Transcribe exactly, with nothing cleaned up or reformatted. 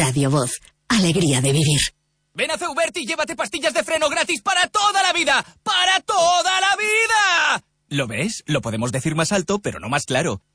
Radio Voz. Alegría de vivir. Ven a Ceubert y llévate pastillas de freno gratis para toda la vida. ¡Para toda la vida! ¿Lo ves? Lo podemos decir más alto, pero no más claro.